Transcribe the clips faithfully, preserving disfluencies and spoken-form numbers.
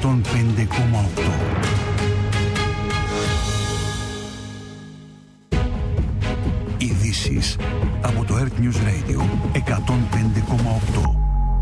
εκατόν πέντε κόμμα οκτώ. Ειδήσεις από το Earth News Radio εκατόν πέντε κόμμα οκτώ.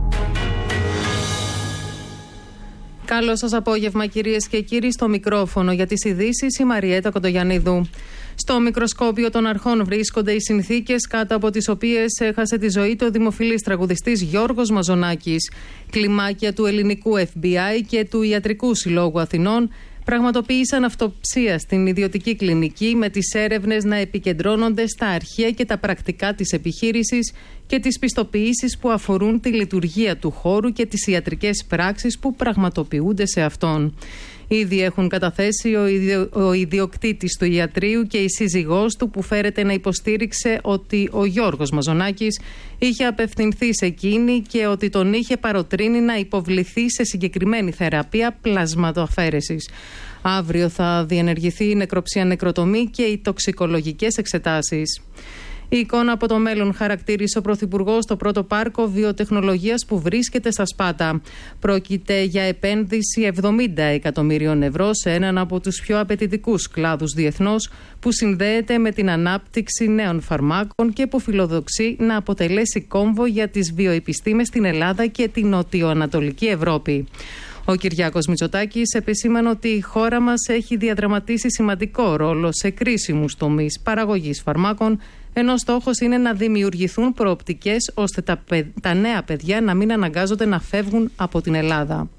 Καλό σας απόγευμα, κυρίες και κύριοι. Στο μικρόφωνο για τις ειδήσεις η Μαριέτα Κοντογιαννίδου. Στο μικροσκόπιο των αρχών βρίσκονται οι συνθήκες κάτω από τις οποίες έχασε τη ζωή του ο δημοφιλής τραγουδιστής Γιώργος Μαζονάκης. Κλιμάκια του ελληνικού εφ μπι άι και του Ιατρικού Συλλόγου Αθηνών πραγματοποίησαν αυτοψία στην ιδιωτική κλινική, με τις έρευνες να επικεντρώνονται στα αρχεία και τα πρακτικά της επιχείρησης και τις πιστοποιήσεις που αφορούν τη λειτουργία του χώρου και τις ιατρικές πράξεις που πραγματοποιούνται σε αυτόν. Ήδη έχουν καταθέσει ο, ιδιο... ο ιδιοκτήτης του ιατρείου και η σύζυγός του, που φέρεται να υποστήριξε ότι ο Γιώργος Μαζονάκης είχε απευθυνθεί σε εκείνη και ότι τον είχε παροτρύνει να υποβληθεί σε συγκεκριμένη θεραπεία πλασματοαφαίρεσης. Αύριο θα διενεργηθεί η νεκροψία νεκροτομή και οι τοξικολογικές εξετάσεις. Η εικόνα από το μέλλον χαρακτήρισε ο Πρωθυπουργός στο πρώτο πάρκο βιοτεχνολογίας που βρίσκεται στα Σπάτα. Πρόκειται για επένδυση εβδομήντα εκατομμύριων ευρώ σε έναν από τους πιο απαιτητικούς κλάδους διεθνώς, που συνδέεται με την ανάπτυξη νέων φαρμάκων και που φιλοδοξεί να αποτελέσει κόμβο για τις βιοεπιστήμες στην Ελλάδα και την νοτιοανατολική Ευρώπη. Ο Κυριάκος Μητσοτάκης επεσήμανε ότι η χώρα μας έχει διαδραματίσει σημαντικό ρόλο σε κρίσιμους τομείς παραγωγής φαρμάκων, ενώ στόχος είναι να δημιουργηθούν προοπτικές ώστε τα, τα νέα παιδιά να μην αναγκάζονται να φεύγουν από την Ελλάδα.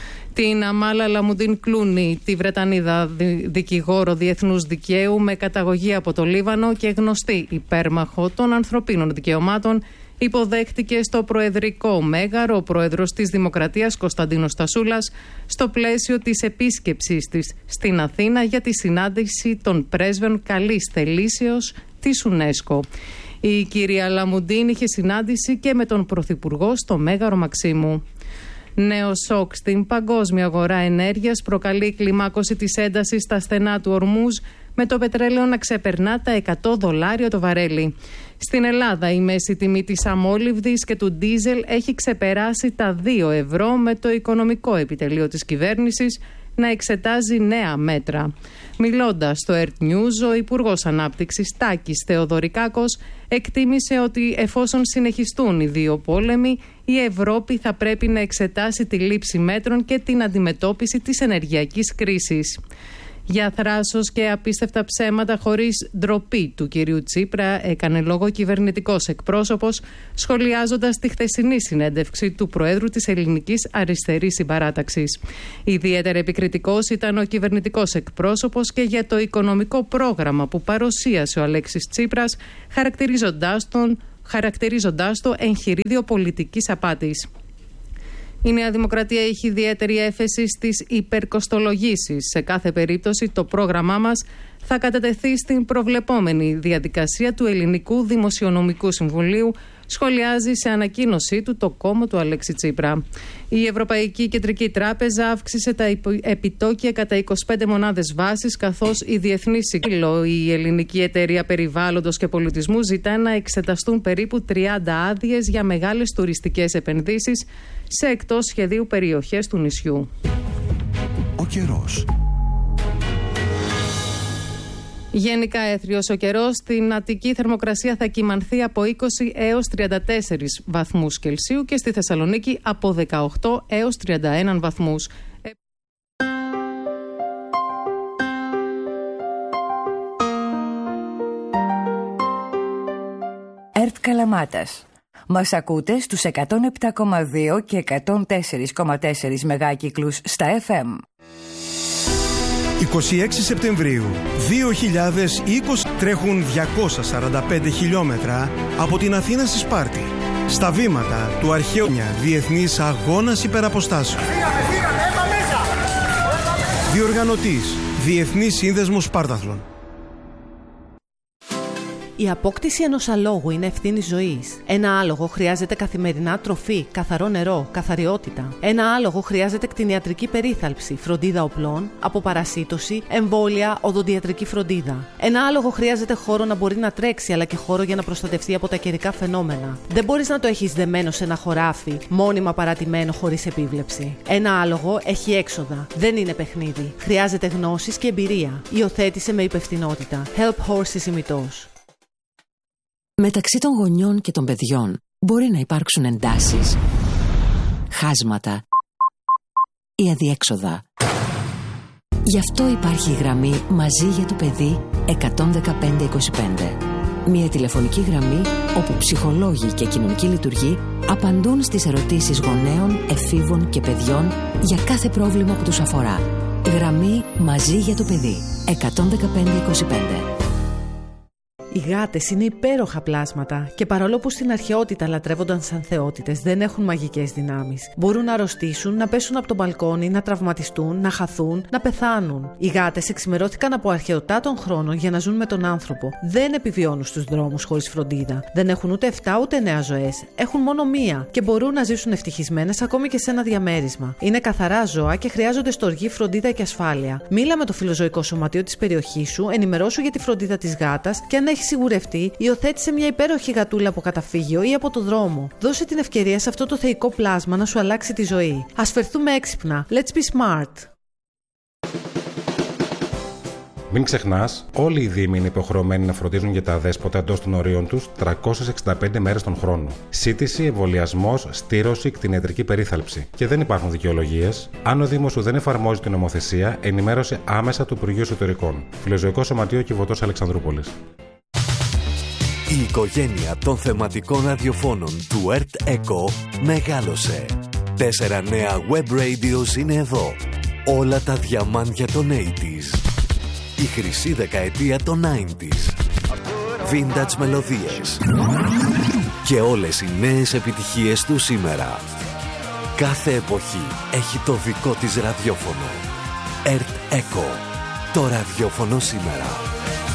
Την Αμάλα Λαμουντίν Κλούνι, τη Βρετανίδα δικηγόρο διεθνούς δικαίου με καταγωγή από το Λίβανο και γνωστή υπέρμαχο των ανθρωπίνων δικαιωμάτων, υποδέχτηκε στο Προεδρικό Μέγαρο ο Πρόεδρος της Δημοκρατίας Κωνσταντίνος Τασούλας, στο πλαίσιο της επίσκεψής της στην Αθήνα για τη συνάντηση των πρέσβεων καλής θελήσεως της UNESCO. Η κυρία Λαμουντίν είχε συνάντηση και με τον Πρωθυπουργό στο Μέγαρο Μαξίμου. Νέο σοκ στην παγκόσμια αγορά ενέργειας προκαλεί η κλιμάκωση της έντασης στα στενά του Ορμούζ, με το πετρέλαιο να ξεπερνά τα εκατό δολάρια το βαρέλι. Στην Ελλάδα η μέση τιμή της αμόλυβδης και του ντίζελ έχει ξεπεράσει τα δύο ευρώ, με το οικονομικό επιτελείο της κυβέρνησης να εξετάζει νέα μέτρα. Μιλώντας στο Earth News, ο Υπουργός Ανάπτυξης Τάκης Θεοδωρικάκος εκτίμησε ότι εφόσον συνεχιστούν οι δύο πόλεμοι, η Ευρώπη θα πρέπει να εξετάσει τη λήψη μέτρων και την αντιμετώπιση της ενεργειακής κρίσης. Για θράσος και απίστευτα ψέματα χωρίς ντροπή του κυρίου Τσίπρα έκανε λόγο κυβερνητικός εκπρόσωπος, σχολιάζοντας τη χθεσινή συνέντευξη του Προέδρου της Ελληνικής Αριστερής Συμπαράταξης. Ιδιαίτερα επικριτικός ήταν ο κυβερνητικός εκπρόσωπος και για το οικονομικό πρόγραμμα που παρουσίασε ο Αλέξης Τσίπρας, χαρακτηρίζοντάς, τον, χαρακτηρίζοντάς το εγχειρίδιο πολιτικής απάτης. Η Νέα Δημοκρατία έχει ιδιαίτερη έφεση στις υπερκοστολογήσεις. Σε κάθε περίπτωση το πρόγραμμά μας θα κατατεθεί στην προβλεπόμενη διαδικασία του Ελληνικού Δημοσιονομικού Συμβουλίου, σχολιάζει σε ανακοίνωσή του το κόμμα του Αλέξη Τσίπρα. Η Ευρωπαϊκή Κεντρική Τράπεζα αύξησε τα επιτόκια κατά είκοσι πέντε μονάδες βάσης, καθώς η Διεθνής Σύλλο, η Ελληνική Εταιρεία Περιβάλλοντος και Πολιτισμού, ζητά να εξεταστούν περίπου τριάντα άδειες για μεγάλες τουριστικές επενδύσεις σε εκτός σχεδίου περιοχές του νησιού. Ο καιρός. Γενικά έθριος ο καιρός. Στην Αττική θερμοκρασία θα κυμανθεί από είκοσι έως τριάντα τέσσερις βαθμούς Κελσίου και στη Θεσσαλονίκη από δεκαοκτώ έως τριάντα ένα βαθμούς. Ερτ Καλαμάτας. Μας ακούτε στους εκατόν επτά κόμμα δύο και εκατόν τέσσερα κόμμα τέσσερα μεγάκυκλους στα εφ εμ. είκοσι έξι Σεπτεμβρίου δύο χιλιάδες είκοσι τρέχουν διακόσια σαράντα πέντε χιλιόμετρα από την Αθήνα στη Σπάρτη, στα βήματα του αρχαίου Διεθνής Αγώνας Υπεραποστάσεων. Διοργανωτής Διεθνής Σύνδεσμος Σπάρταθλων. Η απόκτηση ενός αλόγου είναι ευθύνη ζωής. Ένα άλογο χρειάζεται καθημερινά τροφή, καθαρό νερό, καθαριότητα. Ένα άλογο χρειάζεται κτηνιατρική περίθαλψη, φροντίδα οπλών, αποπαρασίτωση, εμβόλια, οδοντιατρική φροντίδα. Ένα άλογο χρειάζεται χώρο να μπορεί να τρέξει, αλλά και χώρο για να προστατευτεί από τα καιρικά φαινόμενα. Δεν μπορείς να το έχεις δεμένο σε ένα χωράφι, μόνιμα παρατημένο χωρίς επίβλεψη. Ένα άλογο έχει έξοδα. Δεν είναι παιχνίδι. Χρειάζεται γνώσεις και εμπειρία. Υιοθέτησε με υπευθυνότητα. Help Horses ημιτός. Μεταξύ των γονιών και των παιδιών μπορεί να υπάρξουν εντάσεις, χάσματα ή αδιέξοδα. Γι' αυτό υπάρχει η γραμμή Μαζί για το παιδί εκατόν δεκαπέντε είκοσι πέντε. Μια τηλεφωνική γραμμή όπου ψυχολόγοι και κοινωνικοί λειτουργοί απαντούν στις ερωτήσεις γονέων, εφήβων και παιδιών για κάθε πρόβλημα που τους αφορά. Γραμμή Μαζί για το παιδί εκατόν δεκαπέντε είκοσι πέντε. Οι γάτες είναι υπέροχα πλάσματα και παρόλο που στην αρχαιότητα λατρεύονταν σαν θεότητες, δεν έχουν μαγικές δυνάμεις. Μπορούν να αρρωστήσουν, να πέσουν από το μπαλκόνι, να τραυματιστούν, να χαθούν, να πεθάνουν. Οι γάτες εξημερώθηκαν από αρχαιοτάτων χρόνων για να ζουν με τον άνθρωπο. Δεν επιβιώνουν στους δρόμους χωρίς φροντίδα. Δεν έχουν ούτε εφτά ούτε εννέα ζωές. Έχουν μόνο μία και μπορούν να ζήσουν ευτυχισμένες ακόμη και σε ένα διαμέρισμα. Είναι καθαρά ζώα και χρειάζονται στοργή, φροντίδα και ασφάλεια. Μίλα με το φιλοζωικό σωματείο της περιοχής σου, ενημερώσου για τη φροντίδα της γάτας και αν έχει σιγουρευτεί, υιοθέτησε μια υπέροχη γατούλα από καταφύγιο ή από το δρόμο. Δώσε την ευκαιρία σε αυτό το θεϊκό πλάσμα να σου αλλάξει τη ζωή. Ας φερθούμε έξυπνα. Let's be smart. Μην ξεχνάς, όλοι οι δήμοι είναι υποχρεωμένοι να φροντίζουν για τα αδέσποτα εντός των ορίων τους τριακόσιες εξήντα πέντε μέρες τον χρόνο. Σύτηση, εμβολιασμός, στήρωση, κτηνιατρική περίθαλψη. Και δεν υπάρχουν δικαιολογίες. Αν ο Δήμος σου δεν εφαρμόζει την νομοθεσία, ενημέρωσε άμεσα του Υπουργείου Εσωτερικών. Φιλοζωικό Σωματείο Κιβωτός Αλεξανδρούπολης. Η οικογένεια των θεματικών ραδιοφώνων του Earth Echo μεγάλωσε. Τέσσερα νέα web radios είναι εδώ. Όλα τα διαμάντια των ογδόντα. Η χρυσή δεκαετία των ενενήντα. Vintage μελωδίες. Και όλες οι νέες επιτυχίες του σήμερα. Κάθε εποχή έχει το δικό της ραδιόφωνο. Earth Echo. Το ραδιόφωνο σήμερα.